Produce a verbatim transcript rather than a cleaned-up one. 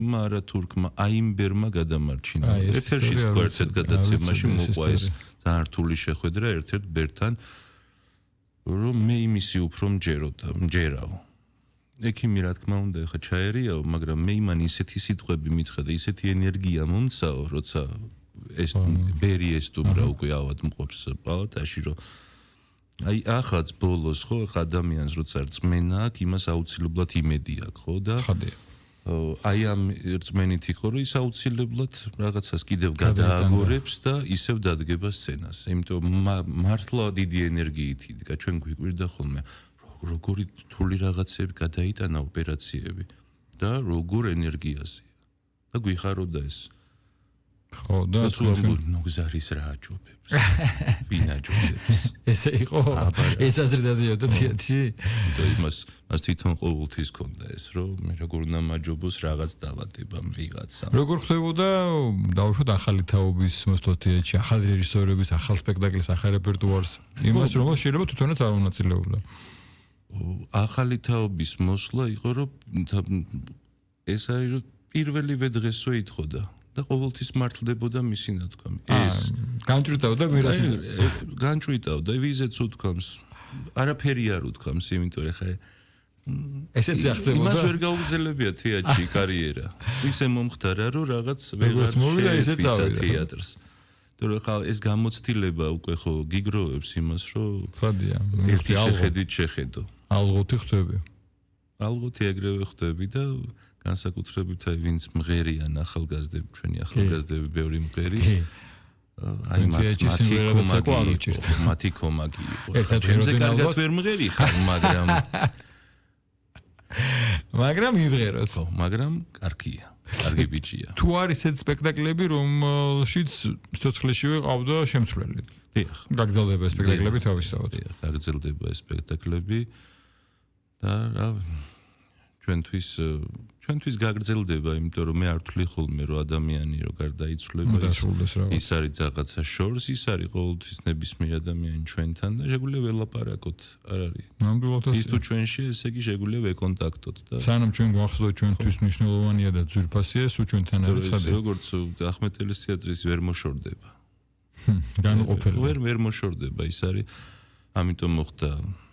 მარა თურქმა აიმბერმა გადამარჩინა. ერთ-ერთი სკვერცეთ გადაცემაში მოყვა ეს ძალიან რთული შეხვედრა ერთ-ერთ ბერთან, რომ მე იმისი უფრო მჯეროდა, მჯერავ. ექიმი რა თქმა უნდა ეხა ჩაერიაო, მაგრამ მე იმან ისეთი სიტყვები მითხრა და ისეთი ენერგია მომცაო, როცა ეს ბერი ესტუმრა უკვე ავად მყოფს პალატაში, რომ აი ახაც ბოლოს ხო ადამიანს როცა რწმენა აქვს, იმას აუცილებლად იმედი აქვს, ხო და ხადია. აი ამ რწმენით იყო, რომ ის აუცილებლად რაღაცას კიდევ გადააგორებს და ისევ დადგება სცენას. იმიტომ მართლა დიდი ენერგიით იდგა, ჩვენ გვიკვირდა ხოლმე, როგორი რთული რაღაცები გადაიტანა ოპერაციები და როგორ ენერგიაზეა. და გვიხაროდა ეს. ხო და ნუგზარის რა აჯობებს. ვინ აჯობებს? ესე იყო? ეს აზრი დადიოდა თეატრში? და იმას მას თვითონ ყოველთვის ჰქონდა ეს, რომ მე როგორ უნდა მაჯობოს რაღაც დავადება ვიღაცა. როგორ ხდებოდა დავუშვათ ახალი თაობის მოსვლა თეატრში, ახალი რეჟისორების, ახალ სპექტაკლის, ახალ რეპერტუარს, იმას რომ შეიძლება თვითონაც არ მონაწილეობდა. ახალი თაობის მოსვლა იყო, რომ ეს არის რომ პირველივე დღესო ითხოვდა. და ყოველთვის მართლდებოდა მისი ნათქვამი. ეს განჭვიტავდა მირასი განჭვიტავდა ვიზეც უთქვამს. არაფერი არ უთქვამს, იმიტომ რომ ხა ესეც ახდებოდა. იმას ვერ გაუგზელებია თეატრში კარიერა. ისე მომხდარა, რომ რაღაც ვეღარ მოვიდა ესეც ავიდა თეატრს. თორე ხა ეს გამოცდილება უკვე ხო გიგროვებს იმას, რომ ხადია. ერთი შეხედით შეხედო. ალღოთი ხდები. ალღოთი ეგრევე ხდები და განსაკუთრებით აი ვინც მღერიან ახალგაზრდები, ჩვენი ახალგაზრდები ბევრი მღერის. აი მათი მათი კომაგი იყო. ერთადერთი კარგად ვერ მღერი ხარ, მაგრამ მაგრამ იბღეროს. ხო, მაგრამ კარგია. კარგი ბიჭია. თუ არის ეს სპექტაკლები, რომელშიც სიცოცხლეშივე ყავდა შემცვლელი. დიახ. გაგრძელდება სპექტაკლები თავისთავად. დიახ, გაგრძელდება სპექტაკლები და რა ჩვენთვის ჩვენთვის გაგრძელდება, იმიტომ რომ მე არ ვთვლი ხოლმე რომ ადამიანი რო გარდაიცვლება ის არის რაღაცა შორს, ის არის ყოველთვის ნებისმიერ ადამიანი ჩვენთან და შეგვიძლია ველაპარაკოთ, არ არის. ნამდვილად ის თუ ჩვენში, ესე იგი შეგვიძლია ვეკონტაქტოთ და სანამ ჩვენ გვახსოვთ ჩვენთვის მნიშვნელოვანია და ძვირფასია, სულ ჩვენთან არის ხადი. როგორც ახმეტელის თეატრის ვერ მოშორდება. განუყოფელი. ვერ ვერ მოშორდება, ის არის ამიტომ მოხდა